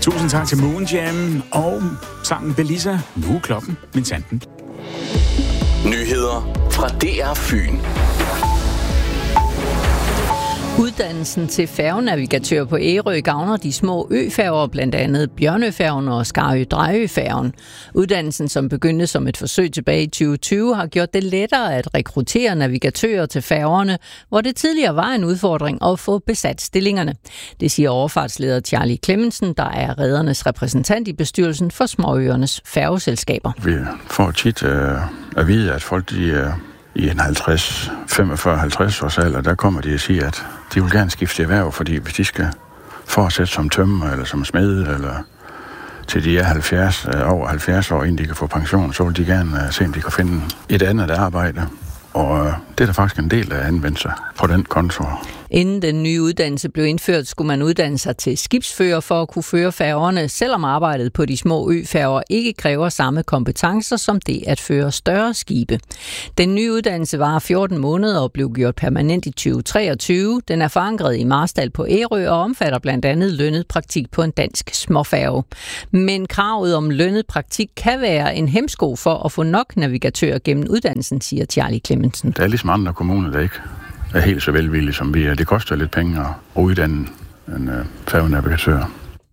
Tusind tak til Moon Jam og sangen Belisa. Nu er klokken minsanden. Nyheder fra DR Fyn. Uddannelsen til færgenavigatør på Ærø gavner de små øfærger, blandt andet Bjørnøfærgen og Skarø-Drejøfærgen. Uddannelsen, som begyndte som et forsøg tilbage i 2020, har gjort det lettere at rekruttere navigatører til færgerne, hvor det tidligere var en udfordring at få besat stillingerne. Det siger overfartsleder Charlie Clemmensen, der er redernes repræsentant i bestyrelsen for småøernes færgeselskaber. Vi får tit at vide, at folk i en 45-50 års alder, der kommer de og siger, at de vil gerne skifte erhverv, fordi hvis de skal fortsætte som tømrer eller som smed, eller til de er over 70 år, inden de kan få pension, så vil de gerne se, om de kan finde et andet arbejde. Og det er der faktisk en del af anvendelser på den konto. Inden den nye uddannelse blev indført, skulle man uddanne sig til skibsfører for at kunne føre færgerne, selvom arbejdet på de små øfærger ikke kræver samme kompetencer som det at føre større skibe. Den nye uddannelse varer 14 måneder og blev gjort permanent i 2023. Den er forankret i Marstal på Ærø og omfatter blandt andet lønnet praktik på en dansk småfærge. Men kravet om lønnet praktik kan være en hæmsko for at få nok navigatører gennem uddannelsen, siger Charlie Clemmensen. Der er ligesom andre kommuner, der ikke er helt så velvillige, som vi er. Det koster lidt penge at uddanne en færgenavigatør.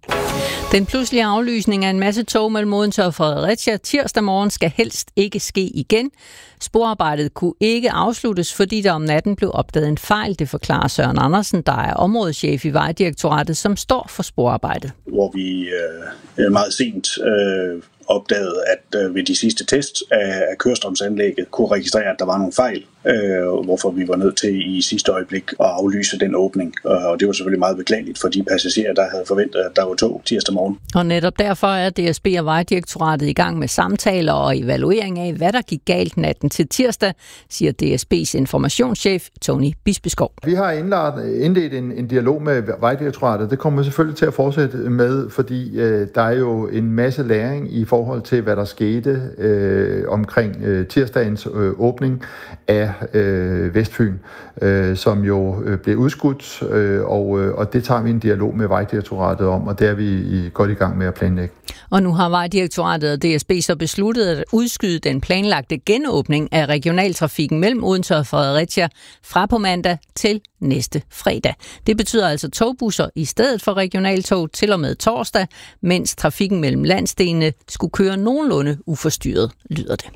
Den pludselige aflysning af en masse tog mellem Odense og Fredericia tirsdag morgen skal helst ikke ske igen. Sporarbejdet kunne ikke afsluttes, fordi der om natten blev opdaget en fejl, det forklarer Søren Andersen, der er områdeschef i Vejdirektoratet, som står for sporarbejdet. Hvor vi meget sent opdagede, at ved de sidste tests af kørestrømsanlægget kunne registrere, at der var nogle fejl, hvorfor vi var nødt til i sidste øjeblik at aflyse den åbning. Og det var selvfølgelig meget beklageligt for de passagerer, der havde forventet, at der var tog tirsdag morgen. Og netop derfor er DSB og Vejdirektoratet i gang med samtaler og evaluering af, hvad der gik galt natten til tirsdag, siger DSB's informationschef Tony Bispeskov. Vi har indledt en dialog med Vejdirektoratet. Det kommer vi selvfølgelig til at fortsætte med, fordi der er jo en masse læring i forhold til, hvad der skete omkring tirsdagens åbning af Vestfyn, som jo blev udskudt, og det tager vi en dialog med Vejdirektoratet om, og det er vi godt i gang med at planlægge. Og nu har Vejdirektoratet og DSB så besluttet at udskyde den planlagte genåbning af regionaltrafikken mellem Odense og Fredericia fra på mandag til næste fredag. Det betyder altså togbusser i stedet for regionaltog til og med torsdag, mens trafikken mellem landsdelene skulle køre nogenlunde uforstyrret, lyder det.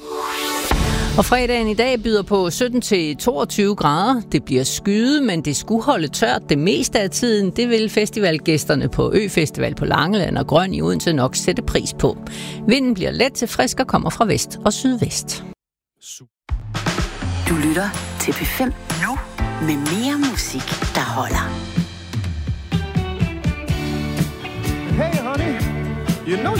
Og fredagen i dag byder på 17-22 grader. Det bliver skyet, men det skulle holde tørt det meste af tiden. Det vil festivalgæsterne på Øfestival på Langeland og Grøn i Odense nok sætte pris på. Vinden bliver let til frisk og kommer fra vest og sydvest. Du lytter til P5 nu med mere musik, der holder. Hey honey, you know